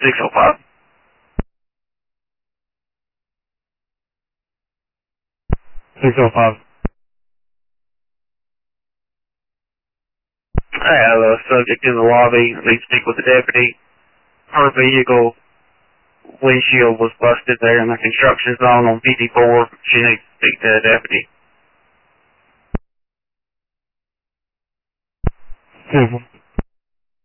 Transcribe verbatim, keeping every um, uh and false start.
six oh five. six oh five. I have a subject in the lobby. They speak with the deputy. Her vehicle windshield was busted there in the construction zone on fifty-four. She needs to speak to the deputy. Beautiful.